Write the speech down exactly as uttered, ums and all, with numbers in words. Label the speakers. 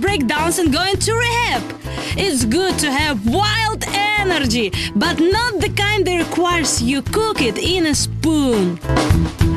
Speaker 1: breakdowns and go into rehab. It's good to have wild energy, but not the kind that requires you cook it in a spoon.